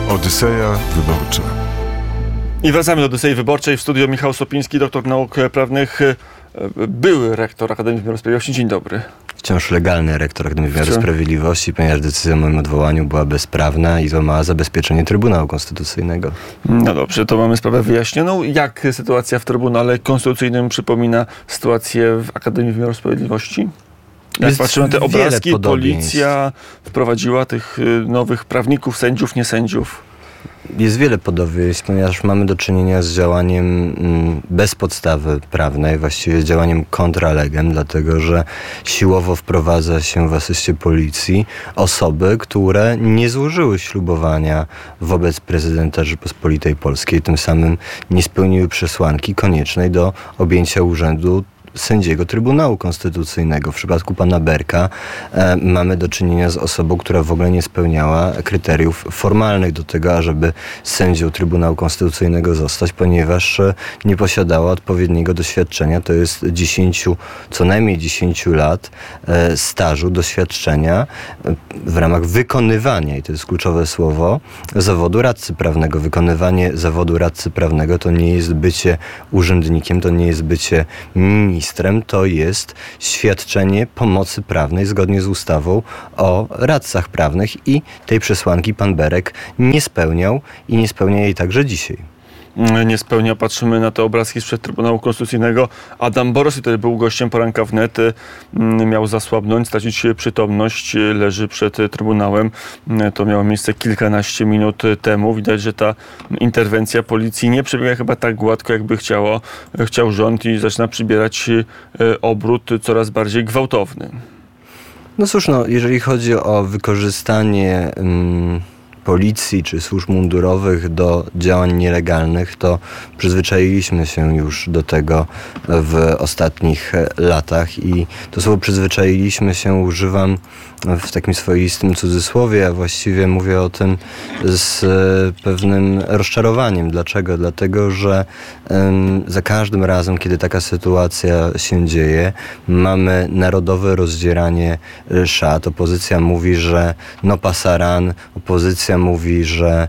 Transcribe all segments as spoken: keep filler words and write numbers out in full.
Odyseja Wyborcza. I wracamy do Odysei Wyborczej. W studiu Michał Sopiński, doktor nauk prawnych, były rektor Akademii Wymiaru Sprawiedliwości. Dzień dobry. Wciąż legalny rektor Akademii Wymiaru Sprawiedliwości, ponieważ decyzja o moim odwołaniu była bezprawna i złamała zabezpieczenie Trybunału Konstytucyjnego. No dobrze, to mamy sprawę wyjaśnioną. Jak sytuacja w Trybunale Konstytucyjnym przypomina sytuację w Akademii Wymiaru Sprawiedliwości? Jak patrzymy na te obrazki, policja wprowadziła tych nowych prawników, sędziów, niesędziów. Jest wiele podobieństw, ponieważ mamy do czynienia z działaniem bez podstawy prawnej, właściwie z działaniem contra legem, dlatego że siłowo wprowadza się w asyście policji osoby, które nie złożyły ślubowania wobec prezydenta Rzeczypospolitej Polskiej, tym samym nie spełniły przesłanki koniecznej do objęcia urzędu sędziego Trybunału Konstytucyjnego. W przypadku pana Berka e, mamy do czynienia z osobą, która w ogóle nie spełniała kryteriów formalnych do tego, ażeby sędzią Trybunału Konstytucyjnego zostać, ponieważ e, nie posiadała odpowiedniego doświadczenia. To jest dziesięciu, co najmniej dziesięciu lat e, stażu, doświadczenia e, w ramach wykonywania, i to jest kluczowe słowo, zawodu radcy prawnego. Wykonywanie zawodu radcy prawnego to nie jest bycie urzędnikiem, to nie jest bycie ministrem, to jest świadczenie pomocy prawnej zgodnie z ustawą o radcach prawnych i tej przesłanki pan Berek nie spełniał i nie spełnia jej także dzisiaj. Nie spełnia. Patrzymy na te obrazki sprzed Trybunału Konstytucyjnego. Adam Boros, który był gościem poranka wnet, miał zasłabnąć, stracić przytomność, leży przed Trybunałem. To miało miejsce kilkanaście minut temu. Widać, że ta interwencja policji nie przebiega chyba tak gładko, jakby chciało, chciał rząd, i zaczyna przybierać obrót coraz bardziej gwałtowny. No cóż, no, jeżeli chodzi o wykorzystanie um... policji czy służb mundurowych do działań nielegalnych, to przyzwyczailiśmy się już do tego w ostatnich latach i to słowo przyzwyczailiśmy się używam w takim swoistym cudzysłowie, a właściwie mówię o tym z pewnym rozczarowaniem. Dlaczego? Dlatego, że um, za każdym razem, kiedy taka sytuacja się dzieje, mamy narodowe rozdzieranie szat. Opozycja mówi, że no pasaran, opozycja mówi, że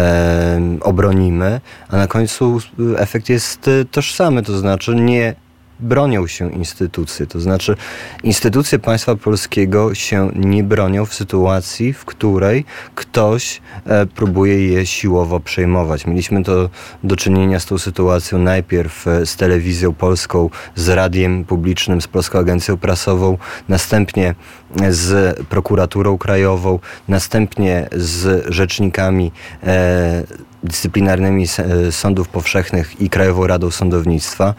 e, obronimy, a na końcu efekt jest tożsamy, to znaczy nie bronią się instytucje, to znaczy instytucje państwa polskiego się nie bronią w sytuacji, w której ktoś e, próbuje je siłowo przejmować. Mieliśmy to do czynienia z tą sytuacją najpierw z telewizją polską, z radiem publicznym, z Polską Agencją Prasową, następnie z prokuraturą krajową, następnie z rzecznikami e, dyscyplinarnymi sądów powszechnych i Krajową Radą Sądownictwa.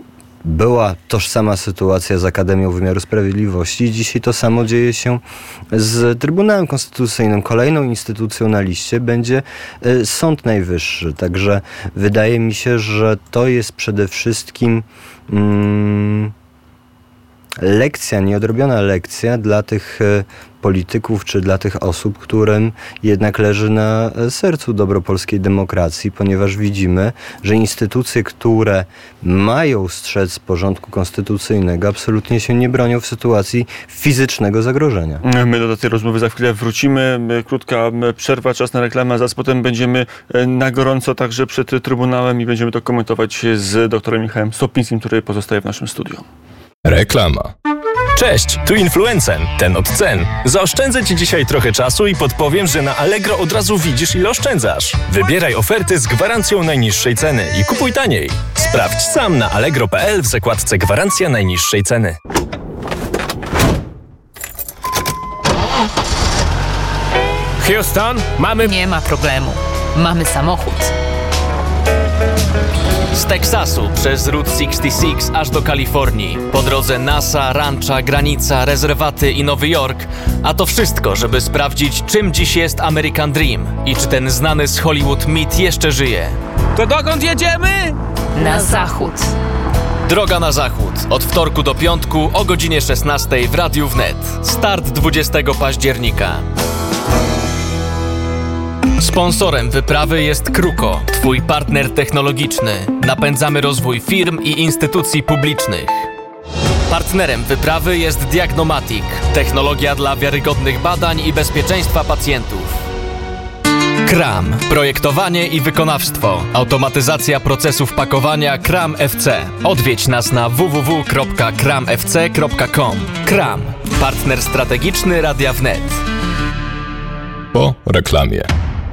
Była tożsama sytuacja z Akademią Wymiaru Sprawiedliwości i dzisiaj to samo dzieje się z Trybunałem Konstytucyjnym. Kolejną instytucją na liście będzie Sąd Najwyższy. Także wydaje mi się, że to jest przede wszystkim mm, lekcja, nieodrobiona lekcja dla tych polityków czy dla tych osób, którym jednak leży na sercu dobro polskiej demokracji, ponieważ widzimy, że instytucje, które mają strzec porządku konstytucyjnego, absolutnie się nie bronią w sytuacji fizycznego zagrożenia. My do tej rozmowy za chwilę wrócimy. Krótka przerwa, czas na reklamę, a zaraz potem będziemy na gorąco także przed Trybunałem i będziemy to komentować z doktorem Michałem Sopińskim, który pozostaje w naszym studiu. Reklama. Cześć, tu Influencen, ten od cen. Zaoszczędzę Ci dzisiaj trochę czasu i podpowiem, że na Allegro od razu widzisz, ile oszczędzasz. Wybieraj oferty z gwarancją najniższej ceny i kupuj taniej. Sprawdź sam na allegro kropka p l w zakładce Gwarancja najniższej ceny. Houston, mamy... Nie ma problemu. Mamy samochód. Z Teksasu przez Route sześćdziesiąt sześć aż do Kalifornii. Po drodze NASA, rancha, granica, rezerwaty i Nowy Jork. A to wszystko, żeby sprawdzić, czym dziś jest American Dream i czy ten znany z Hollywood mit jeszcze żyje. To dokąd jedziemy? Na zachód. Droga na zachód. Od wtorku do piątku o godzinie szesnastej w Radiu Wnet. Start dwudziestego października. Sponsorem wyprawy jest Kruko, Twój partner technologiczny. Napędzamy rozwój firm i instytucji publicznych. Partnerem wyprawy jest Diagnomatic, technologia dla wiarygodnych badań i bezpieczeństwa pacjentów. Kram. Projektowanie i wykonawstwo. Automatyzacja procesów pakowania Kram F C. Odwiedź nas na w w w kropka kram f c kropka com. Kram. Partner strategiczny Radia Wnet. Po reklamie.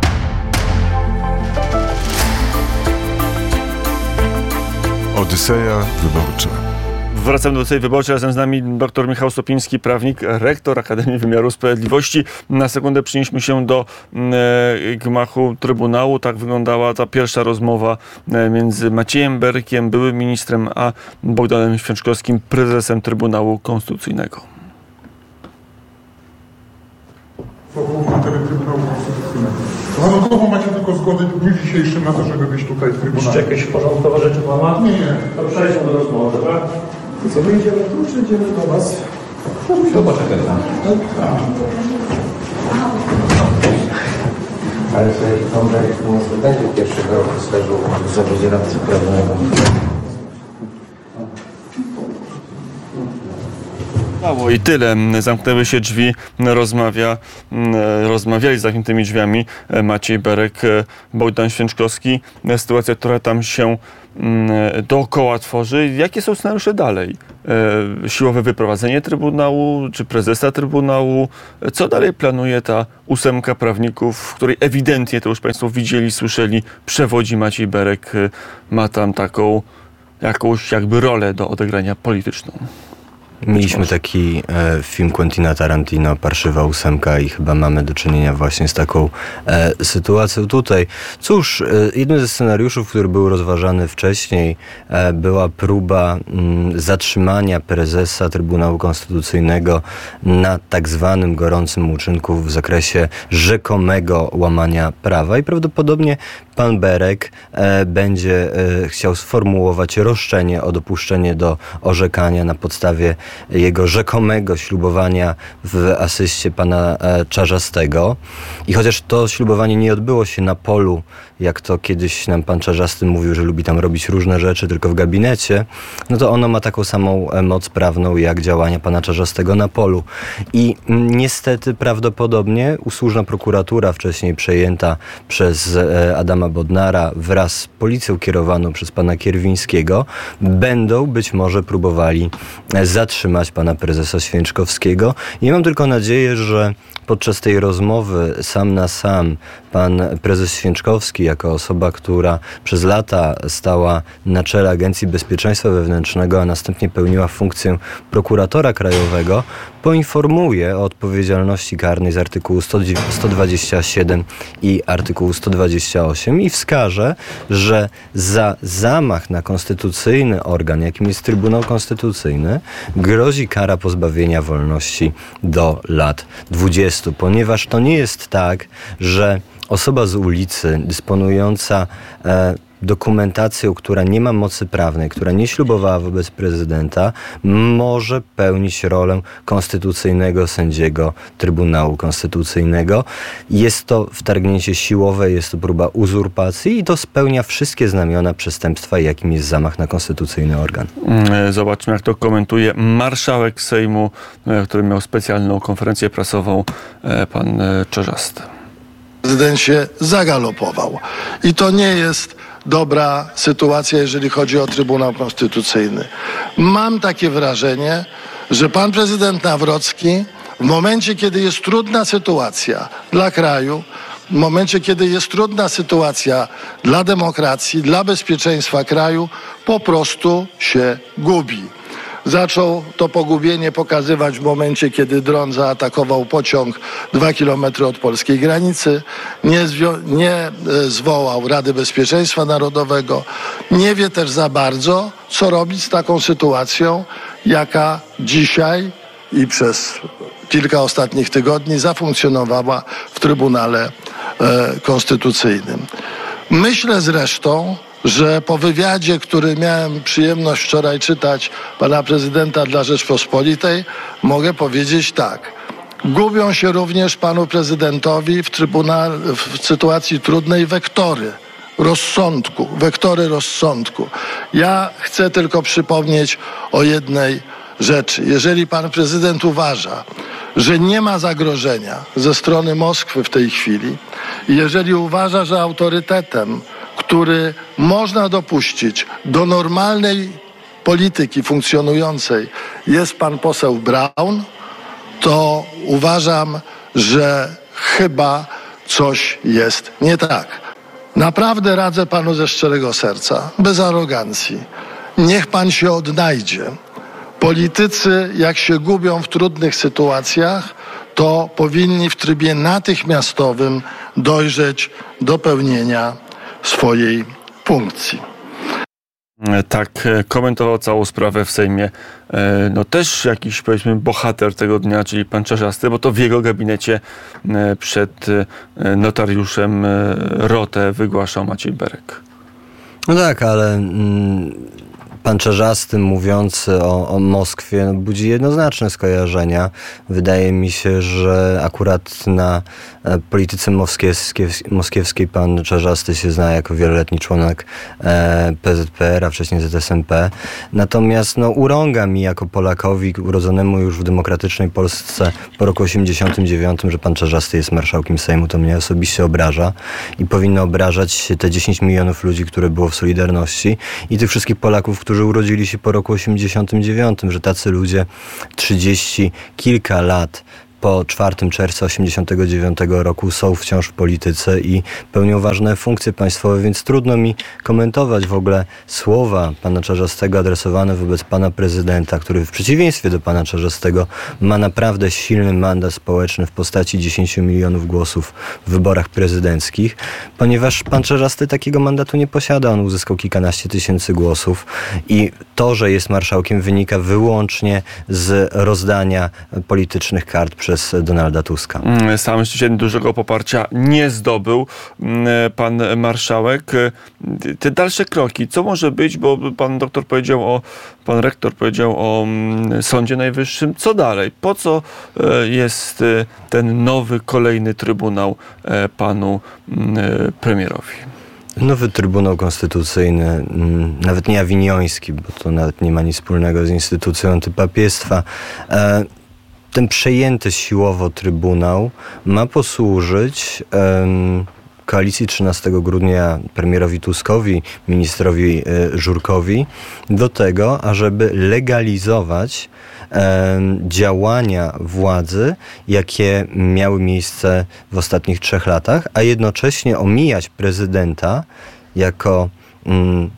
Odyseja Wyborcza. Wracamy do tej wyborczej. Razem z nami dr Michał Sopiński, prawnik, rektor Akademii Wymiaru Sprawiedliwości. Na sekundę przenieśmy się do e, gmachu Trybunału. Tak wyglądała ta pierwsza rozmowa e, między Maciejem Berkiem, byłym ministrem, a Bogdanem Święczkowskim, prezesem Trybunału Konstytucyjnego. Warunkowo macie tylko zgodę w dniu dzisiejszym na to, żeby być tutaj w Trybunale. Jeszcze jakieś porządkowe rzeczy pan ma? Nie, nie. To przejdźmy do rozmowy, dobra? I co, my idziemy tu, czy idziemy do was? To poczekaj tam. Ale sobie pan Berek nie będzie pierwszego roku stażu w zawodzie radcy prawnego. I tyle. Zamknęły się drzwi, rozmawia, rozmawiali z zamkniętymi drzwiami Maciej Berek, Bogdan Święczkowski. Sytuacja, która tam się dookoła tworzy. Jakie są scenariusze dalej? Siłowe wyprowadzenie Trybunału, czy prezesa Trybunału? Co dalej planuje ta ósemka prawników, w której ewidentnie, to już państwo widzieli, słyszeli, przewodzi Maciej Berek, ma tam taką jakąś jakby rolę do odegrania polityczną? Mieliśmy taki e, film Quentina Tarantino, Parszywa ósemka, i chyba mamy do czynienia właśnie z taką e, sytuacją tutaj. Cóż, e, jednym ze scenariuszów, który był rozważany wcześniej, e, była próba m, zatrzymania prezesa Trybunału Konstytucyjnego na tak zwanym gorącym uczynku w zakresie rzekomego łamania prawa i prawdopodobnie pan Berek e, będzie e, chciał sformułować roszczenie o dopuszczenie do orzekania na podstawie jego rzekomego ślubowania w asyście pana e, Czarzastego. I chociaż to ślubowanie nie odbyło się na polu, jak to kiedyś nam pan Czarzasty mówił, że lubi tam robić różne rzeczy, tylko w gabinecie, no to ono ma taką samą e, moc prawną jak działania pana Czarzastego na polu. I m, niestety prawdopodobnie usłużna prokuratura, wcześniej przejęta przez e, Adama Bodnara wraz z policją kierowaną przez pana Kierwińskiego, będą być może próbowali e, zatrzymać pana prezesa Święczkowskiego. I mam tylko nadzieję, że podczas tej rozmowy sam na sam pan prezes Święczkowski, jako osoba, która przez lata stała na czele Agencji Bezpieczeństwa Wewnętrznego, a następnie pełniła funkcję prokuratora krajowego, poinformuje o odpowiedzialności karnej z artykułu sto dwadzieścia siedem i artykułu sto dwadzieścia osiem i wskaże, że za zamach na konstytucyjny organ, jakim jest Trybunał Konstytucyjny, grozi kara pozbawienia wolności do lat dwudziestu, ponieważ to nie jest tak, że osoba z ulicy dysponująca e, dokumentacją, która nie ma mocy prawnej, która nie ślubowała wobec prezydenta, może pełnić rolę konstytucyjnego sędziego Trybunału Konstytucyjnego. Jest to wtargnięcie siłowe, jest to próba uzurpacji i to spełnia wszystkie znamiona przestępstwa, jakim jest zamach na konstytucyjny organ. Zobaczmy, jak to komentuje marszałek Sejmu, który miał specjalną konferencję prasową, pan Czarzasty. Prezydent się zagalopował. I to nie jest dobra sytuacja, jeżeli chodzi o Trybunał Konstytucyjny. Mam takie wrażenie, że pan prezydent Nawrocki w momencie, kiedy jest trudna sytuacja dla kraju, w momencie, kiedy jest trudna sytuacja dla demokracji, dla bezpieczeństwa kraju, po prostu się gubi. Zaczął to pogubienie pokazywać w momencie, kiedy dron zaatakował pociąg dwa kilometry od polskiej granicy, nie, nie zwołał Rady Bezpieczeństwa Narodowego, nie wie też za bardzo, co robić z taką sytuacją, jaka dzisiaj i przez kilka ostatnich tygodni zafunkcjonowała w Trybunale e, Konstytucyjnym. Myślę zresztą, że po wywiadzie, który miałem przyjemność wczoraj czytać pana prezydenta dla Rzeczpospolitej, mogę powiedzieć tak. Gubią się również panu prezydentowi w, trybunal, w sytuacji trudnej wektory rozsądku, wektory rozsądku. Ja chcę tylko przypomnieć o jednej rzeczy. Jeżeli pan prezydent uważa, że nie ma zagrożenia ze strony Moskwy w tej chwili, I jeżeli uważa, że autorytetem, który można dopuścić do normalnej polityki funkcjonującej, jest pan poseł Braun, to uważam, że chyba coś jest nie tak. Naprawdę radzę panu ze szczerego serca, bez arogancji. Niech pan się odnajdzie. Politycy, jak się gubią w trudnych sytuacjach, to powinni w trybie natychmiastowym dojrzeć do pełnienia swojej funkcji. Tak komentował całą sprawę w Sejmie no też jakiś, powiedzmy, bohater tego dnia, czyli pan Czarzasty, bo to w jego gabinecie przed notariuszem rotę wygłaszał Maciej Berek. No tak, ale mm, pan Czarzasty mówiący o, o Moskwie no, budzi jednoznaczne skojarzenia. Wydaje mi się, że akurat na e, polityce moskiewskiej, moskiewskiej pan Czarzasty się zna jako wieloletni członek e, P Z P R, a wcześniej Z S M P. Natomiast no, urąga mi jako Polakowi urodzonemu już w demokratycznej Polsce po roku osiemdziesiątym dziewiątym, że pan Czarzasty jest marszałkiem Sejmu. To mnie osobiście obraża i powinno obrażać te dziesięć milionów ludzi, które było w Solidarności i tych wszystkich Polaków, którzy urodzili się po roku osiemdziesiątym dziewiątym, że tacy ludzie trzydzieści kilka lat po czwartego czerwca osiemdziesiątego dziewiątego roku są wciąż w polityce i pełnią ważne funkcje państwowe, więc trudno mi komentować w ogóle słowa pana Czarzastego adresowane wobec pana prezydenta, który w przeciwieństwie do pana Czarzastego ma naprawdę silny mandat społeczny w postaci dziesięciu milionów głosów w wyborach prezydenckich, ponieważ pan Czarzasty takiego mandatu nie posiada. On uzyskał kilkanaście tysięcy głosów i to, że jest marszałkiem, wynika wyłącznie z rozdania politycznych kart przez Donalda Tuska. Sam się dużego poparcia nie zdobył pan marszałek. Te dalsze kroki, co może być, bo pan doktor powiedział o, pan rektor powiedział o Sądzie Najwyższym. Co dalej? Po co jest ten nowy, kolejny trybunał panu premierowi? Nowy Trybunał Konstytucyjny, nawet nie awinioński, bo to nawet nie ma nic wspólnego z instytucją antypapiestwa. Ten przejęty siłowo Trybunał ma posłużyć um, koalicji trzynastego grudnia premierowi Tuskowi, ministrowi y, Żurkowi do tego, ażeby legalizować um, działania władzy, jakie miały miejsce w ostatnich trzech latach, a jednocześnie omijać prezydenta jako um,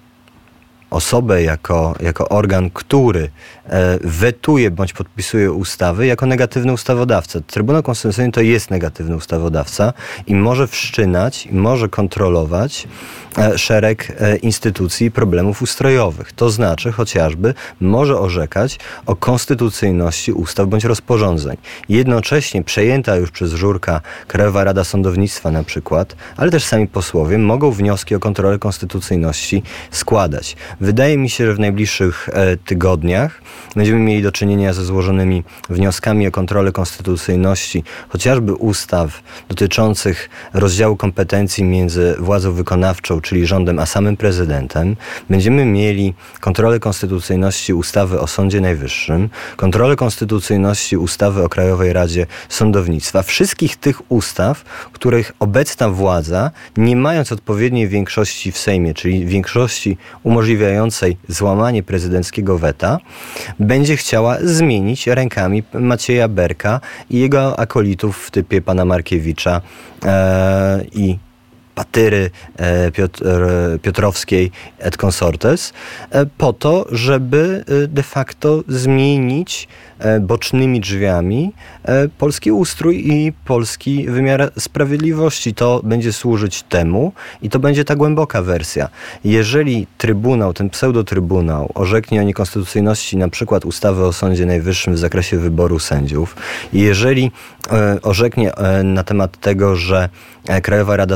osobę, jako, jako organ, który e, wetuje bądź podpisuje ustawy, jako negatywny ustawodawca. Trybunał Konstytucyjny to jest negatywny ustawodawca i może wszczynać, i może kontrolować e, szereg e, instytucji i problemów ustrojowych. To znaczy chociażby może orzekać o konstytucyjności ustaw bądź rozporządzeń. Jednocześnie przejęta już przez Żurka Krajowa Rada Sądownictwa na przykład, ale też sami posłowie mogą wnioski o kontrolę konstytucyjności składać. Wydaje mi się, że w najbliższych e, tygodniach będziemy mieli do czynienia ze złożonymi wnioskami o kontrolę konstytucyjności chociażby ustaw dotyczących rozdziału kompetencji między władzą wykonawczą, czyli rządem, a samym prezydentem. Będziemy mieli kontrolę konstytucyjności ustawy o Sądzie Najwyższym, kontrolę konstytucyjności ustawy o Krajowej Radzie Sądownictwa. Wszystkich tych ustaw, których obecna władza, nie mając odpowiedniej większości w Sejmie, czyli większości umożliwiającej złamanie prezydenckiego weta, będzie chciała zmienić rękami Macieja Berka i jego akolitów w typie pana Markiewicza e, i Patyry e, Piotr, e, Piotrowskiej et consortes, e, po to, żeby e, de facto zmienić e, bocznymi drzwiami e, polski ustrój i polski wymiar sprawiedliwości. To będzie służyć temu i to będzie ta głęboka wersja. Jeżeli Trybunał, ten pseudotrybunał orzeknie o niekonstytucyjności na przykład ustawy o Sądzie Najwyższym w zakresie wyboru sędziów i jeżeli e, orzeknie e, na temat tego, że Krajowa Rada Sądownictwa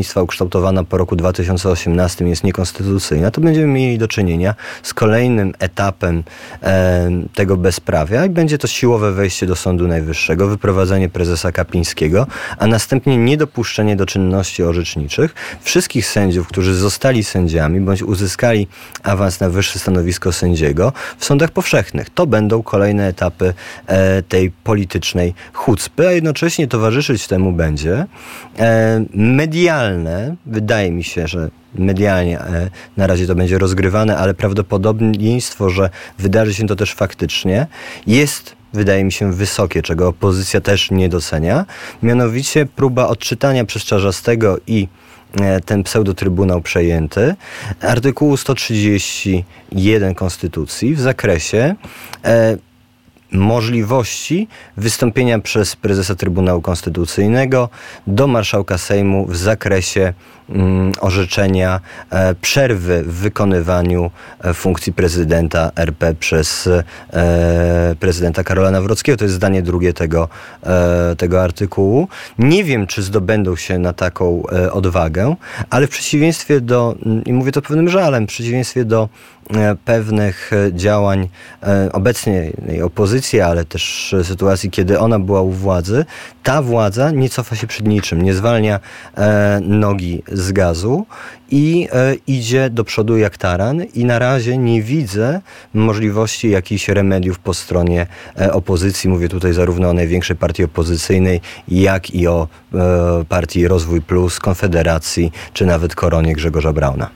państwa ukształtowana po roku dwa tysiące osiemnastym jest niekonstytucyjna, to będziemy mieli do czynienia z kolejnym etapem e, tego bezprawia i będzie to siłowe wejście do Sądu Najwyższego, wyprowadzenie prezesa Kapińskiego, a następnie niedopuszczenie do czynności orzeczniczych wszystkich sędziów, którzy zostali sędziami bądź uzyskali awans na wyższe stanowisko sędziego w sądach powszechnych. To będą kolejne etapy e, tej politycznej chucpy, a jednocześnie towarzyszyć temu będzie e, medialne, wydaje mi się, że medialnie e, na razie to będzie rozgrywane, ale prawdopodobieństwo, że wydarzy się to też faktycznie, jest, wydaje mi się, wysokie, czego opozycja też nie docenia. Mianowicie próba odczytania przez Czarzastego i e, ten pseudotrybunał przejęty artykułu sto trzydzieści jeden Konstytucji w zakresie e, możliwości wystąpienia przez prezesa Trybunału Konstytucyjnego do marszałka Sejmu w zakresie mm, orzeczenia e, przerwy w wykonywaniu e, funkcji prezydenta R P przez e, prezydenta Karola Nawrockiego. To jest zdanie drugie tego, e, tego artykułu. Nie wiem, czy zdobędą się na taką e, odwagę, ale w przeciwieństwie do, i mówię to pewnym żalem, w przeciwieństwie do pewnych działań obecnej opozycji, ale też sytuacji, kiedy ona była u władzy, ta władza nie cofa się przed niczym, nie zwalnia nogi z gazu i idzie do przodu jak taran i na razie nie widzę możliwości jakichś remediów po stronie opozycji. Mówię tutaj zarówno o największej partii opozycyjnej, jak i o partii Rozwój Plus, Konfederacji, czy nawet Koronie Grzegorza Brauna.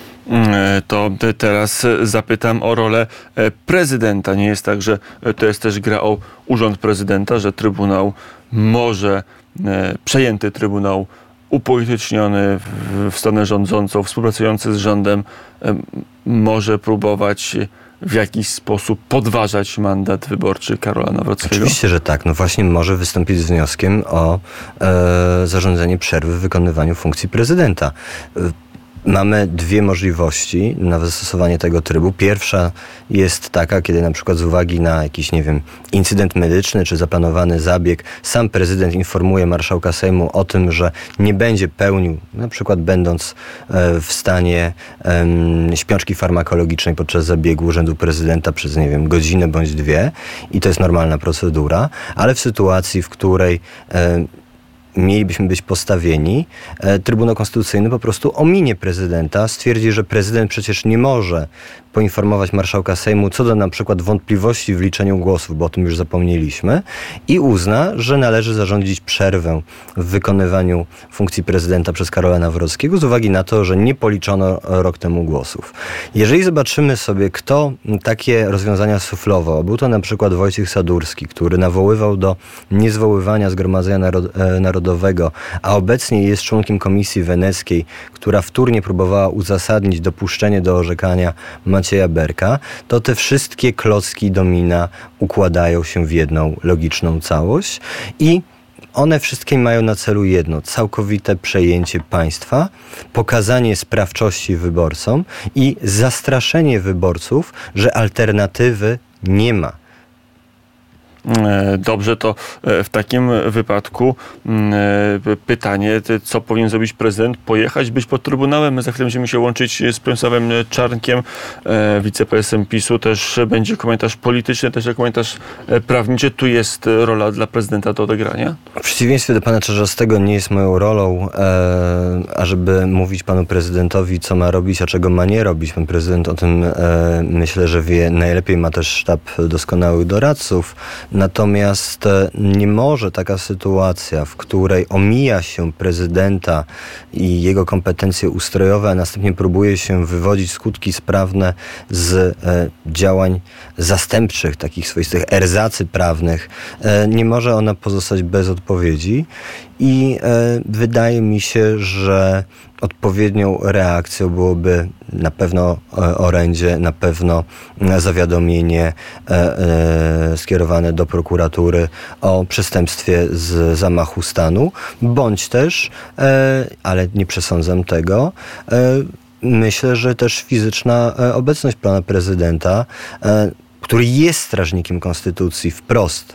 To teraz zapytam o rolę prezydenta. Nie jest tak, że to jest też gra o urząd prezydenta, że Trybunał może, przejęty Trybunał upolityczniony w stronę rządzącą, współpracujący z rządem, może próbować w jakiś sposób podważać mandat wyborczy Karola Nawrockiego? Oczywiście, że tak. No właśnie może wystąpić z wnioskiem o e, zarządzenie przerwy w wykonywaniu funkcji prezydenta. Mamy dwie możliwości na zastosowanie tego trybu. Pierwsza jest taka, kiedy na przykład z uwagi na jakiś, nie wiem, incydent medyczny czy zaplanowany zabieg, sam prezydent informuje marszałka Sejmu o tym, że nie będzie pełnił, na przykład będąc w stanie um, śpiączki farmakologicznej podczas zabiegu urzędu prezydenta przez, nie wiem, godzinę bądź dwie i to jest normalna procedura, ale w sytuacji, w której um, mielibyśmy być postawieni, Trybunał Konstytucyjny po prostu ominie prezydenta, stwierdzi, że prezydent przecież nie może poinformować marszałka Sejmu co do na przykład wątpliwości w liczeniu głosów, bo o tym już zapomnieliśmy, i uzna, że należy zarządzić przerwę w wykonywaniu funkcji prezydenta przez Karola Nawrockiego z uwagi na to, że nie policzono rok temu głosów. Jeżeli zobaczymy sobie, kto takie rozwiązania suflował, był to na przykład Wojciech Sadurski, który nawoływał do niezwoływania Zgromadzenia Narodowego, a obecnie jest członkiem Komisji Weneckiej, która wtórnie próbowała uzasadnić dopuszczenie do orzekania Macieja Berka, to te wszystkie klocki domina układają się w jedną logiczną całość i one wszystkie mają na celu jedno, całkowite przejęcie państwa, pokazanie sprawczości wyborcom i zastraszenie wyborców, że alternatywy nie ma. Dobrze, to w takim wypadku pytanie, co powinien zrobić prezydent? Pojechać, być pod Trybunałem? My za chwilę będziemy się łączyć z Przemysławem Czarnkiem, wiceprezesem PiSu. Też będzie komentarz polityczny, też komentarz prawniczy. Tu jest rola dla prezydenta do odegrania? W przeciwieństwie do pana Czarzastego nie jest moją rolą, e, ażeby mówić panu prezydentowi, co ma robić, a czego ma nie robić. Pan prezydent o tym e, myślę, że wie najlepiej, ma też sztab doskonałych doradców. Natomiast nie może taka sytuacja, w której omija się prezydenta i jego kompetencje ustrojowe, a następnie próbuje się wywodzić skutki sprawne z e, działań zastępczych, takich swoistych erzacy prawnych, e, nie może ona pozostać bez odpowiedzi. I e, wydaje mi się, że odpowiednią reakcją byłoby na pewno e, orędzie, na pewno zawiadomienie e, e, skierowane do prokuratury o przestępstwie z zamachu stanu, bądź też, e, ale nie przesądzam tego, e, myślę, że też fizyczna e, obecność pana prezydenta, e, który jest strażnikiem konstytucji wprost,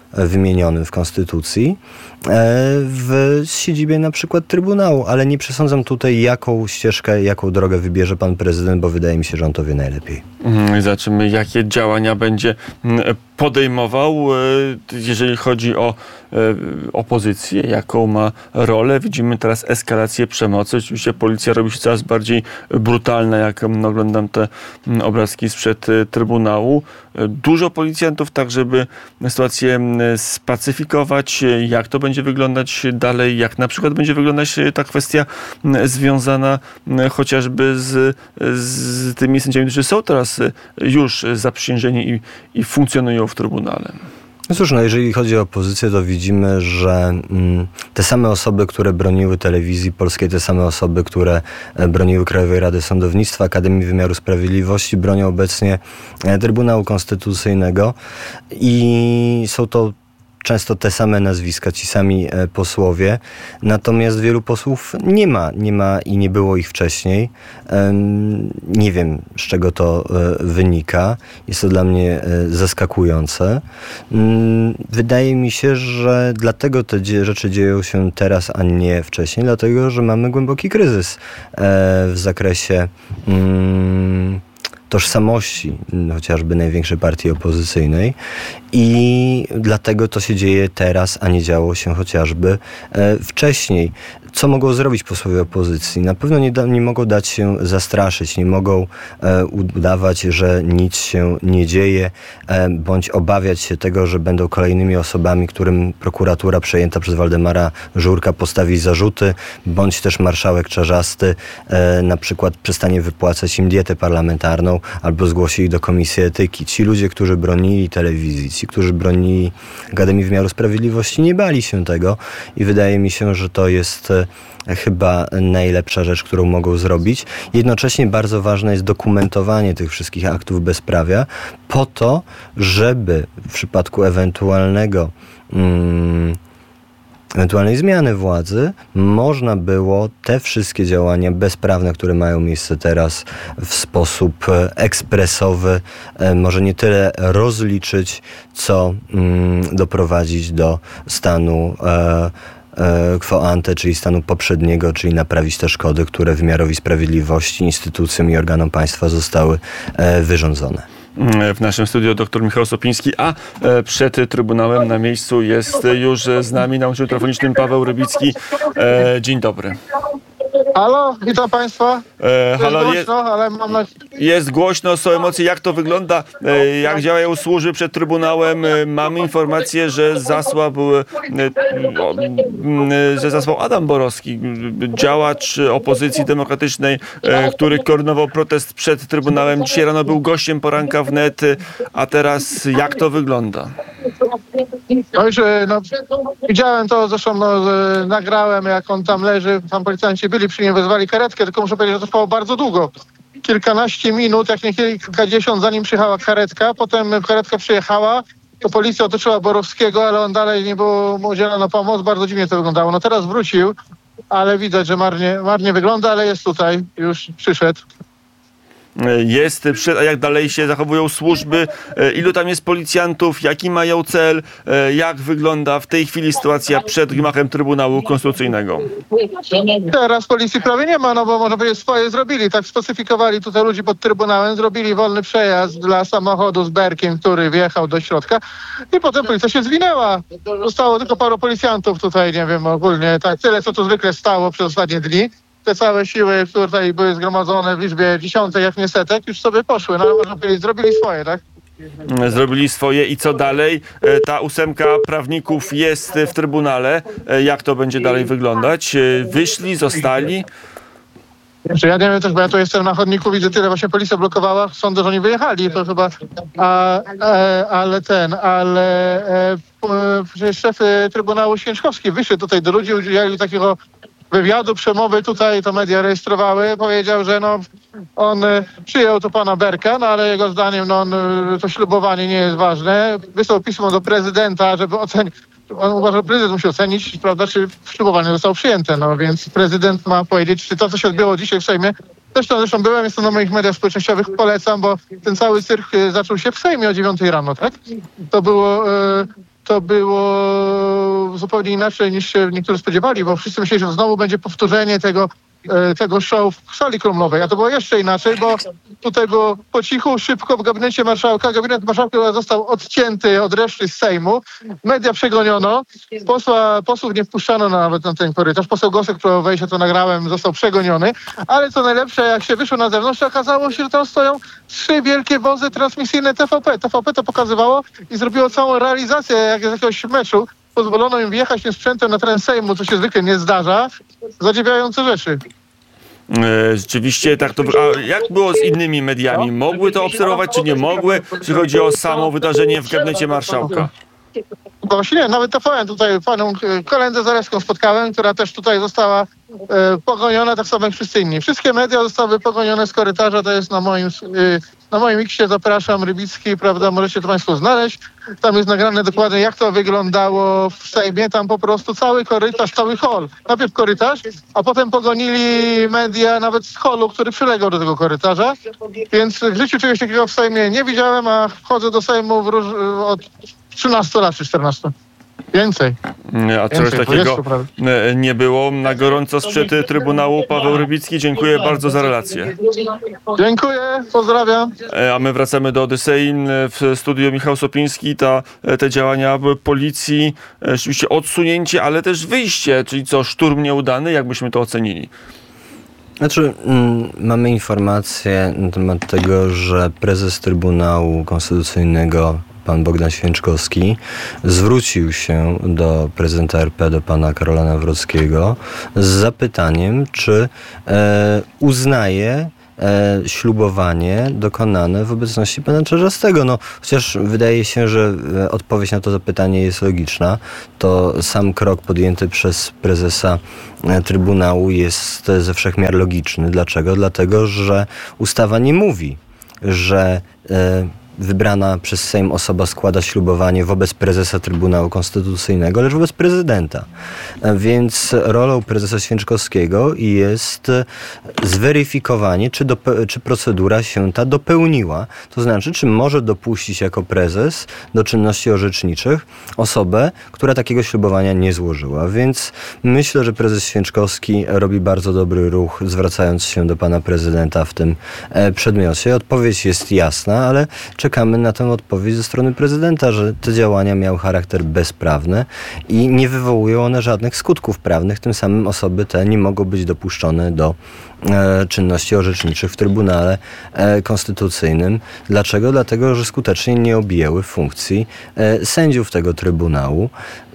wymienionym w Konstytucji w siedzibie na przykład Trybunału, ale nie przesądzam tutaj, jaką ścieżkę, jaką drogę wybierze pan prezydent, bo wydaje mi się, że on to wie najlepiej. I zobaczymy, jakie działania będzie podejmował, jeżeli chodzi o opozycję, jaką ma rolę. Widzimy teraz eskalację przemocy. Oczywiście policja robi się coraz bardziej brutalna, jak oglądam te obrazki sprzed Trybunału. Dużo policjantów tak, żeby sytuację spacyfikować. Jak to będzie wyglądać dalej? Jak na przykład będzie wyglądać ta kwestia związana chociażby z, z tymi sędziami, którzy są teraz już zaprzysiężeni i, i funkcjonują w Trybunale? No cóż, no jeżeli chodzi o opozycję, to widzimy, że mm, te same osoby, które broniły telewizji polskiej, te same osoby, które broniły Krajowej Rady Sądownictwa, Akademii Wymiaru Sprawiedliwości, bronią obecnie Trybunału Konstytucyjnego i są to często te same nazwiska, ci sami posłowie, natomiast wielu posłów nie ma, nie ma i nie było ich wcześniej. Nie wiem, z czego to wynika. Jest to dla mnie zaskakujące. Wydaje mi się, że dlatego te rzeczy dzieją się teraz, a nie wcześniej, dlatego, że mamy głęboki kryzys w zakresie tożsamości chociażby największej partii opozycyjnej i dlatego to się dzieje teraz, a nie działo się chociażby e, wcześniej. Co mogą zrobić posłowie opozycji? Na pewno nie, da, nie mogą dać się zastraszyć, nie mogą e, udawać, że nic się nie dzieje, e, bądź obawiać się tego, że będą kolejnymi osobami, którym prokuratura przejęta przez Waldemara Żurka postawi zarzuty, bądź też marszałek Czarzasty e, na przykład przestanie wypłacać im dietę parlamentarną albo zgłosi ich do Komisji Etyki. Ci ludzie, którzy bronili telewizji, ci, którzy bronili Akademii Wymiaru Sprawiedliwości, nie bali się tego i wydaje mi się, że to jest chyba najlepsza rzecz, którą mogą zrobić. Jednocześnie bardzo ważne jest dokumentowanie tych wszystkich aktów bezprawia po to, żeby w przypadku ewentualnego mm, ewentualnej zmiany władzy można było te wszystkie działania bezprawne, które mają miejsce teraz, w sposób ekspresowy, może nie tyle rozliczyć, co mm, doprowadzić do stanu e, quo ante, czyli stanu poprzedniego, czyli naprawić te szkody, które wymiarowi sprawiedliwości, instytucjom i organom państwa zostały wyrządzone. W naszym studiu dr Michał Sopiński, a przed Trybunałem na miejscu jest już z nami na łączu telefonicznym Paweł Rybicki. Dzień dobry. Halo, witam Państwa. E, halo, jest, jest, głośno, ale mam na... jest głośno, są emocje. Jak to wygląda? E, jak działają służby przed Trybunałem? E, mamy informację, że zasłabł, e, e, że zasłał Adam Borowski, działacz opozycji demokratycznej, e, który koordynował protest przed Trybunałem. Dzisiaj rano był gościem poranka wnet, a teraz jak to wygląda? No już, no, widziałem to, zresztą no, nagrałem, jak on tam leży, tam policjanci byli przy nim, wezwali karetkę, tylko muszę powiedzieć, że to trwało bardzo długo. Kilkanaście minut, jak nie kilkadziesiąt, zanim przyjechała karetka, potem karetka przyjechała, to policja otoczyła Borowskiego, ale on dalej nie było mu udzielona pomoc, bardzo dziwnie to wyglądało. No teraz wrócił, ale widać, że marnie, marnie wygląda, ale jest tutaj, już przyszedł. Jest, a jak dalej się zachowują służby, ilu tam jest policjantów, jaki mają cel, jak wygląda w tej chwili sytuacja przed gmachem Trybunału Konstytucyjnego? Teraz policji prawie nie ma, no bo można powiedzieć, swoje zrobili, tak spacyfikowali tutaj ludzi pod Trybunałem, zrobili wolny przejazd dla samochodu z Berkiem, który wjechał do środka i potem policja się zwinęła. Zostało tylko paru policjantów tutaj, nie wiem, ogólnie tak, tyle co tu zwykle stało przez ostatnie dni. Te całe siły, które tutaj były zgromadzone w liczbie dziesiątek, jak nie setek, już sobie poszły, no ale można powiedzieć, zrobili swoje, tak? Zrobili swoje i co dalej? Ta ósemka prawników jest w Trybunale. Jak to będzie dalej wyglądać? Wyszli, zostali? Ja nie wiem też, bo ja tu jestem na chodniku, widzę tyle, właśnie policja blokowała, sądzę, że oni wyjechali, to chyba, a, e, ale ten, ale e, przecież szef Trybunału Święczkowski wyszedł tutaj do ludzi, udzielił takiego wywiadu, przemowy tutaj, to media rejestrowały, powiedział, że no on przyjął to pana Berka, no ale jego zdaniem no on, to ślubowanie nie jest ważne. Wysłał pismo do prezydenta, żeby ocenić, on uważa, że prezydent musi ocenić, prawda, czy ślubowanie zostało przyjęte, no więc prezydent ma powiedzieć, czy to, co się odbyło dzisiaj w Sejmie, zresztą, zresztą byłem, jestem na moich mediach społecznościowych, polecam, bo ten cały cyrk zaczął się w Sejmie o dziewiątej rano, tak? To było... Yy, to było zupełnie inaczej niż się niektórzy spodziewali, bo wszyscy myśleli, że znowu będzie powtórzenie tego, tego show w sali kremlowej, a to było jeszcze inaczej, bo tutaj było po cichu, szybko w gabinecie marszałka. Gabinet marszałka został odcięty od reszty z Sejmu. Media przegoniono. Posła, posłów nie wpuszczano nawet na ten korytarz. Poseł Gosek próbował wejść, ja to nagrałem, został przegoniony. Ale co najlepsze, jak się wyszło na zewnątrz, to okazało się, że tam stoją trzy wielkie wozy transmisyjne T V P. T V P to pokazywało i zrobiło całą realizację jak z jakiegoś meczu. Pozwolono im wjechać tym sprzętem na teren Sejmu, co się zwykle nie zdarza. Zadziwiające rzeczy. Rzeczywiście tak to... A jak było z innymi mediami? Mogły to obserwować, czy nie mogły? Czy chodzi o samo wydarzenie w gabinecie marszałka? Właśnie nie, nawet T V N tutaj panią Kolendę Zalewską spotkałem, która też tutaj została e, pogoniona, tak samo jak wszyscy inni. Wszystkie media zostały pogonione z korytarza, to jest na moim, e, na moim X-ie, zapraszam, Rybicki, prawda, możecie to państwo znaleźć. Tam jest nagrane dokładnie, jak to wyglądało w Sejmie, tam po prostu cały korytarz, cały hol. Najpierw korytarz, a potem pogonili media nawet z holu, który przylegał do tego korytarza. Więc w życiu czegoś takiego w Sejmie nie widziałem, a wchodzę do Sejmu w róż... od trzynastu lat czy czternastu. Więcej. A czegoś takiego nie było. Na gorąco sprzed Trybunału Paweł Rybicki. Dziękuję bardzo za relację. Dziękuję, pozdrawiam. A my wracamy do Odysei. W studiu Michał Sopiński. Ta, te działania policji, rzeczywiście odsunięcie, ale też wyjście, czyli co, szturm nieudany? Jak byśmy to ocenili? Znaczy, mm, mamy informację na temat tego, że prezes Trybunału Konstytucyjnego pan Bogdan Święczkowski zwrócił się do prezydenta R P, do pana Karola Nawrockiego z zapytaniem, czy e, uznaje E, ślubowanie dokonane w obecności pana Czarzastego. No, chociaż wydaje się, że e, odpowiedź na to zapytanie jest logiczna, to sam krok podjęty przez prezesa e, Trybunału jest e, ze wszech miar logiczny. Dlaczego? Dlatego, że ustawa nie mówi, że e, wybrana przez Sejm osoba składa ślubowanie wobec prezesa Trybunału Konstytucyjnego, lecz wobec prezydenta. Więc rolą prezesa Święczkowskiego jest zweryfikowanie, czy, dope- czy procedura się ta dopełniła. To znaczy, czy może dopuścić jako prezes do czynności orzeczniczych osobę, która takiego ślubowania nie złożyła. Więc myślę, że prezes Święczkowski robi bardzo dobry ruch, zwracając się do pana prezydenta w tym przedmiocie. Odpowiedź jest jasna, ale czekamy na tę odpowiedź ze strony prezydenta, że te działania miały charakter bezprawny i nie wywołują one żadnych skutków prawnych. Tym samym osoby te nie mogą być dopuszczone do e, czynności orzeczniczych w Trybunale e, Konstytucyjnym. Dlaczego? Dlatego, że skutecznie nie objęły funkcji e, sędziów tego Trybunału.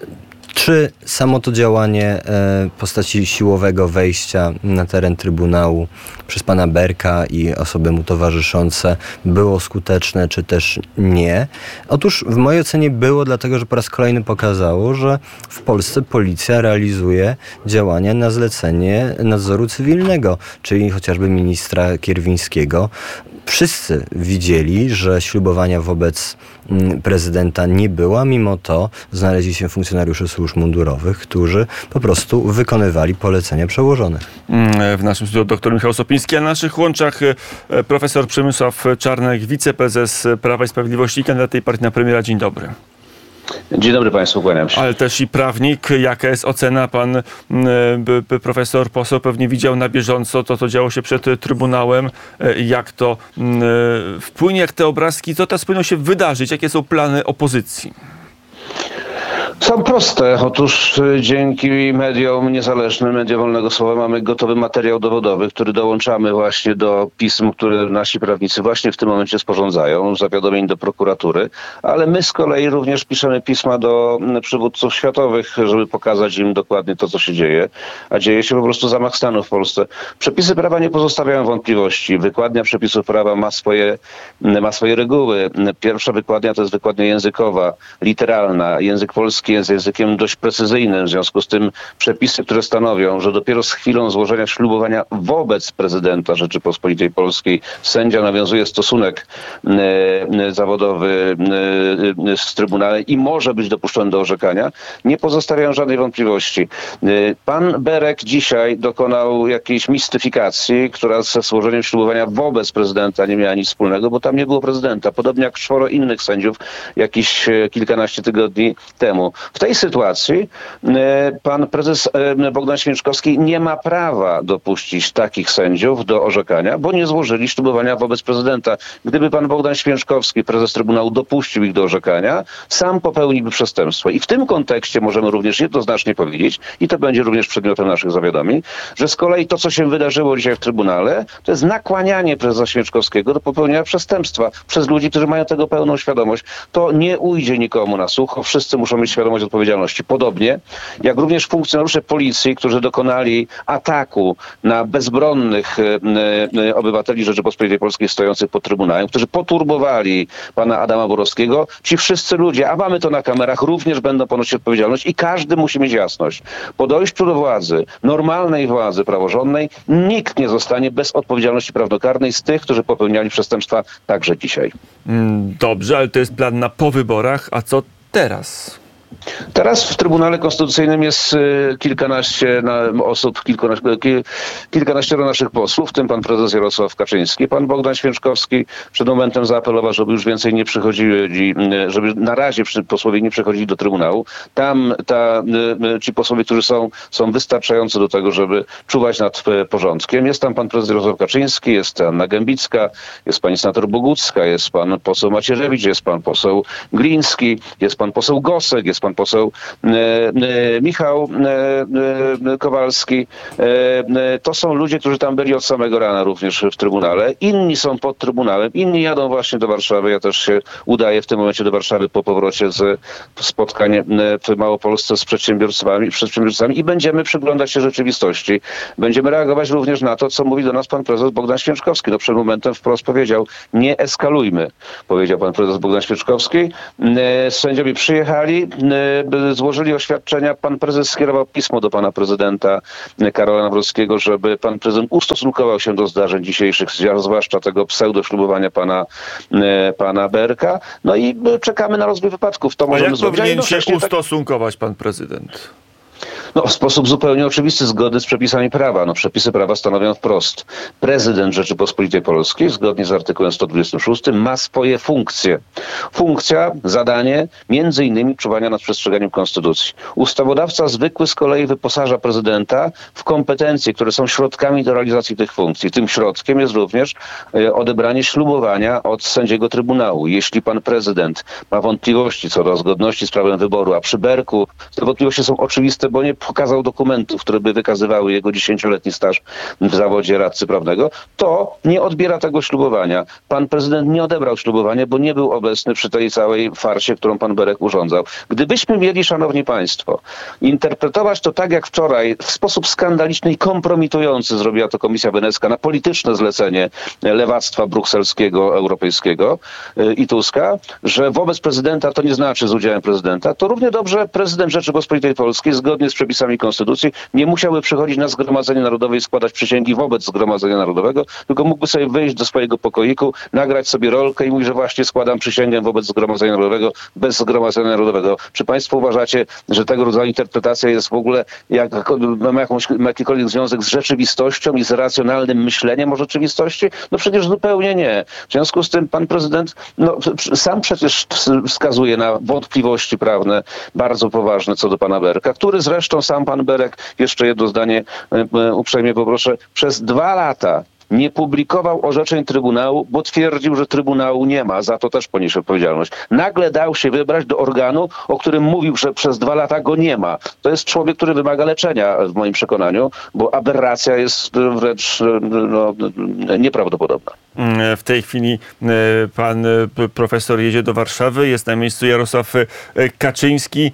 Czy samo to działanie w postaci siłowego wejścia na teren Trybunału przez pana Berka i osoby mu towarzyszące było skuteczne, czy też nie? Otóż w mojej ocenie było, dlatego że po raz kolejny pokazało, że w Polsce policja realizuje działania na zlecenie nadzoru cywilnego, czyli chociażby ministra Kierwińskiego. Wszyscy widzieli, że ślubowania wobec prezydenta nie było, mimo to znaleźli się funkcjonariusze służb mundurowych, którzy po prostu wykonywali polecenia przełożonych. W naszym studiu dr Michał Sopiński, a na naszych łączach profesor Przemysław Czarnek, wiceprezes Prawa i Sprawiedliwości i kandydat tej partii na premiera. Dzień dobry. Dzień dobry Państwu, kłaniam się. Ale też i prawnik. Jaka jest ocena? Pan b, b, profesor, poseł pewnie widział na bieżąco to, co działo się przed Trybunałem. Jak to m, wpłynie, jak te obrazki, co teraz powinno się wydarzyć? Jakie są plany opozycji? Są proste. Otóż dzięki mediom niezależnym, mediom wolnego słowa mamy gotowy materiał dowodowy, który dołączamy właśnie do pism, które nasi prawnicy właśnie w tym momencie sporządzają, zawiadomień do prokuratury, ale my z kolei również piszemy pisma do przywódców światowych, żeby pokazać im dokładnie to, co się dzieje, a dzieje się po prostu zamach stanu w Polsce. Przepisy prawa nie pozostawiają wątpliwości. Wykładnia przepisów prawa ma swoje, ma swoje reguły. Pierwsza wykładnia to jest wykładnia językowa, literalna. Język polski polski jest językiem dość precyzyjnym, w związku z tym przepisy, które stanowią, że dopiero z chwilą złożenia ślubowania wobec prezydenta Rzeczypospolitej Polskiej sędzia nawiązuje stosunek e, zawodowy e, z Trybunałem i może być dopuszczony do orzekania, nie pozostawiają żadnej wątpliwości. E, pan Berek dzisiaj dokonał jakiejś mistyfikacji, która ze złożeniem ślubowania wobec prezydenta nie miała nic wspólnego, bo tam nie było prezydenta. Podobnie jak czworo innych sędziów jakieś kilkanaście tygodni temu. W tej sytuacji pan prezes Bogdan Święczkowski nie ma prawa dopuścić takich sędziów do orzekania, bo nie złożyli ślubowania wobec prezydenta. Gdyby pan Bogdan Święczkowski, prezes Trybunału, dopuścił ich do orzekania, sam popełniłby przestępstwo. I w tym kontekście możemy również jednoznacznie powiedzieć, i to będzie również przedmiotem naszych zawiadomień, że z kolei to, co się wydarzyło dzisiaj w Trybunale, to jest nakłanianie prezesa Święczkowskiego do popełnienia przestępstwa przez ludzi, którzy mają tego pełną świadomość. To nie ujdzie nikomu na sucho. Wszyscy muszą mieć świadomość odpowiedzialności. Podobnie jak również funkcjonariusze policji, którzy dokonali ataku na bezbronnych e, e, obywateli Rzeczypospolitej Polskiej stojących pod Trybunałem, którzy poturbowali pana Adama Borowskiego. Ci wszyscy ludzie, a mamy to na kamerach, również będą ponosić odpowiedzialność i każdy musi mieć jasność. Po dojściu do władzy, normalnej władzy praworządnej, nikt nie zostanie bez odpowiedzialności prawnokarnej z tych, którzy popełniali przestępstwa także dzisiaj. Dobrze, ale to jest plan na po wyborach, a co teraz? Teraz w Trybunale Konstytucyjnym jest kilkanaście osób, kilkanaście, kilkanaścioro naszych posłów, w tym pan prezes Jarosław Kaczyński. Pan Bogdan Święczkowski przed momentem zaapelował, żeby już więcej nie przychodzili, żeby na razie posłowie nie przychodzili do Trybunału. Tam ta, ci posłowie, którzy są, są wystarczający do tego, żeby czuwać nad porządkiem. Jest tam pan prezes Jarosław Kaczyński, jest Anna Gębicka, jest pani senator Bogucka, jest pan poseł Macierewicz, jest pan poseł Gliński, jest pan poseł Gosek, jest pan poseł e, e, Michał e, e, Kowalski. E, e, to są ludzie, którzy tam byli od samego rana również w Trybunale. Inni są pod Trybunałem, inni jadą właśnie do Warszawy. Ja też się udaję w tym momencie do Warszawy po powrocie z spotkania w Małopolsce z przedsiębiorcami, przedsiębiorcami i będziemy przyglądać się rzeczywistości. Będziemy reagować również na to, co mówi do nas pan prezes Bogdan Święczkowski. No przed momentem wprost powiedział, nie eskalujmy, powiedział pan prezes Bogdan Święczkowski. E, sędziowie przyjechali, złożyli oświadczenia. Pan prezes skierował pismo do pana prezydenta Karola Nawrockiego, żeby pan prezydent ustosunkował się do zdarzeń dzisiejszych, zwłaszcza tego pseudoślubowania pana, pana Berka. No i czekamy na rozwój wypadków. To możemy jak zrobić. powinien no, się tak... ustosunkować pan prezydent? No, w sposób zupełnie oczywisty, zgodny z przepisami prawa. No, przepisy prawa stanowią wprost. Prezydent Rzeczypospolitej Polskiej, zgodnie z artykułem sto dwudziestym szóstym, ma swoje funkcje. Funkcja, zadanie, między innymi czuwania nad przestrzeganiem konstytucji. Ustawodawca zwykły z kolei wyposaża prezydenta w kompetencje, które są środkami do realizacji tych funkcji. Tym środkiem jest również e, odebranie ślubowania od sędziego Trybunału. Jeśli pan prezydent ma wątpliwości co do zgodności z prawem wyboru, a przy Berku te wątpliwości są oczywiste, bo nie pokazał dokumentów, które by wykazywały jego dziesięcioletni staż w zawodzie radcy prawnego, to nie odbiera tego ślubowania. Pan prezydent nie odebrał ślubowania, bo nie był obecny przy tej całej farsie, którą pan Berek urządzał. Gdybyśmy mieli, szanowni państwo, interpretować to tak jak wczoraj, w sposób skandaliczny i kompromitujący zrobiła to Komisja Wenecka na polityczne zlecenie lewactwa brukselskiego, europejskiego i Tuska, że wobec prezydenta to nie znaczy z udziałem prezydenta, to równie dobrze prezydent Rzeczypospolitej Polskiej zgodnie z przepisami konstytucji nie musiałby przychodzić na Zgromadzenie Narodowe i składać przysięgi wobec Zgromadzenia Narodowego, tylko mógłby sobie wyjść do swojego pokoiku, nagrać sobie rolkę i mówić, że właśnie składam przysięgę wobec Zgromadzenia Narodowego bez Zgromadzenia Narodowego. Czy państwo uważacie, że tego rodzaju interpretacja jest w ogóle, jak, ma, jakąś, ma jakikolwiek związek z rzeczywistością i z racjonalnym myśleniem o rzeczywistości? No przecież zupełnie nie. W związku z tym pan prezydent no, sam przecież wskazuje na wątpliwości prawne bardzo poważne co do pana Berka, który zresztą sam pan Berek, jeszcze jedno zdanie uprzejmie poproszę, przez dwa lata nie publikował orzeczeń Trybunału, bo twierdził, że Trybunału nie ma. Za to też poniesie odpowiedzialność. Nagle dał się wybrać do organu, o którym mówił, że przez dwa lata go nie ma. To jest człowiek, który wymaga leczenia w moim przekonaniu, bo aberracja jest wręcz no, nieprawdopodobna. W tej chwili pan profesor jedzie do Warszawy, jest na miejscu Jarosław Kaczyński,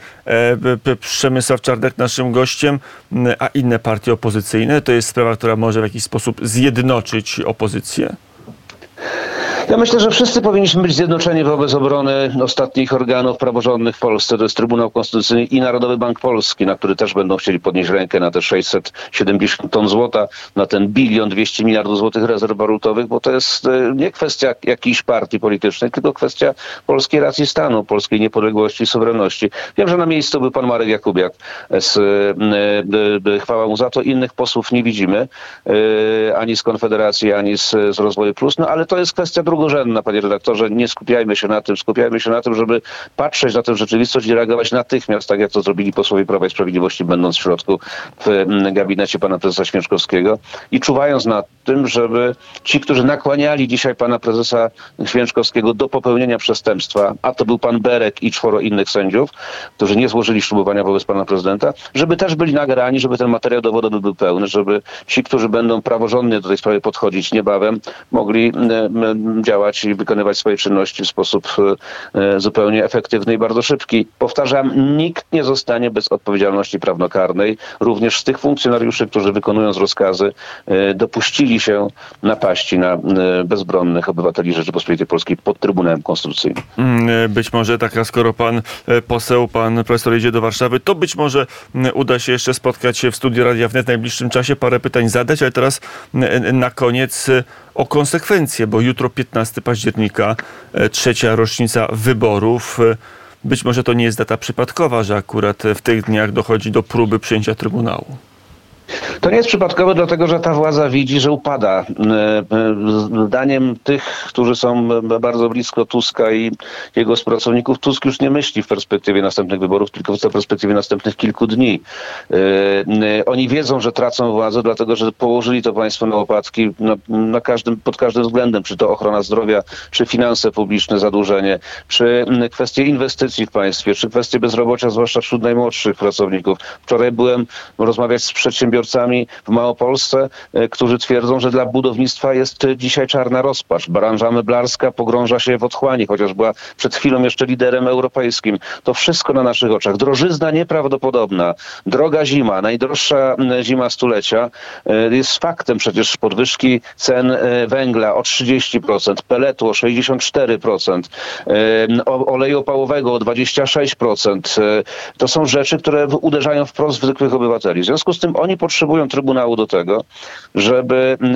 Przemysław Czarnek naszym gościem, a inne partie opozycyjne. To jest sprawa, która może w jakiś sposób zjednoczyć opozycję? Ja myślę, że wszyscy powinniśmy być zjednoczeni wobec obrony ostatnich organów praworządnych w Polsce. To jest Trybunał Konstytucyjny i Narodowy Bank Polski, na który też będą chcieli podnieść rękę na te sześćset siedemdziesiąt ton złota, na ten bilion dwieście miliardów złotych rezerw walutowych, bo to jest nie kwestia jakiejś partii politycznej, tylko kwestia polskiej racji stanu, polskiej niepodległości i suwerenności. Wiem, że na miejscu był pan Marek Jakubiak. Z, chwała mu za to. Innych posłów nie widzimy, ani z Konfederacji, ani z, z Rozwoju Plus, no ale to jest kwestia drugorzędna, panie redaktorze. Nie skupiajmy się na tym, skupiajmy się na tym, żeby patrzeć na tę rzeczywistość i reagować natychmiast, tak jak to zrobili posłowie Prawa i Sprawiedliwości, będąc w środku w gabinecie pana prezesa Święczkowskiego i czuwając nad tym, żeby ci, którzy nakłaniali dzisiaj pana prezesa Święczkowskiego do popełnienia przestępstwa, a to był pan Berek i czworo innych sędziów, którzy nie złożyli ślubowania wobec pana prezydenta, żeby też byli nagrani, żeby ten materiał dowodowy był pełny, żeby ci, którzy będą praworządnie do tej sprawy podchodzić niebawem, mogli działać i wykonywać swoje czynności w sposób zupełnie efektywny i bardzo szybki. Powtarzam, nikt nie zostanie bez odpowiedzialności prawnokarnej, również z tych funkcjonariuszy, którzy wykonując rozkazy dopuścili się napaści na bezbronnych obywateli Rzeczypospolitej Polskiej pod Trybunałem Konstytucyjnym. Być może taka, skoro pan poseł, pan profesor jedzie do Warszawy, to być może uda się jeszcze spotkać się w studiu Radia Wnet w najbliższym czasie, parę pytań zadać, ale teraz na koniec o konsekwencje, bo jutro piętnastego października, trzecia rocznica wyborów. Być może to nie jest data przypadkowa, że akurat w tych dniach dochodzi do próby przyjęcia Trybunału. To nie jest przypadkowe, dlatego że ta władza widzi, że upada. Zdaniem tych, którzy są bardzo blisko Tuska i jego współpracowników, Tusk już nie myśli w perspektywie następnych wyborów, tylko w perspektywie następnych kilku dni. Oni wiedzą, że tracą władzę, dlatego że położyli to państwo na łopatki na, na każdym, pod każdym względem, czy to ochrona zdrowia, czy finanse publiczne, zadłużenie, czy kwestie inwestycji w państwie, czy kwestie bezrobocia, zwłaszcza wśród najmłodszych pracowników. Wczoraj byłem rozmawiać z przedsiębiorcami w Małopolsce, którzy twierdzą, że dla budownictwa jest dzisiaj czarna rozpacz. Branża meblarska pogrąża się w otchłani, chociaż była przed chwilą jeszcze liderem europejskim. To wszystko na naszych oczach. Drożyzna nieprawdopodobna. Droga zima, najdroższa zima stulecia. Jest faktem przecież podwyżki cen węgla o trzydzieści procent, peletu o sześćdziesiąt cztery procent, oleju opałowego o dwadzieścia sześć procent. To są rzeczy, które uderzają wprost w zwykłych obywateli. W związku z tym oni potrzebują Trybunału do tego, żeby